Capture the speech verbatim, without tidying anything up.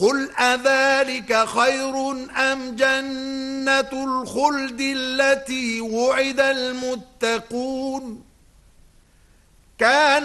قل أذلك خير أم جنة الخلد التي وعد المتقون كان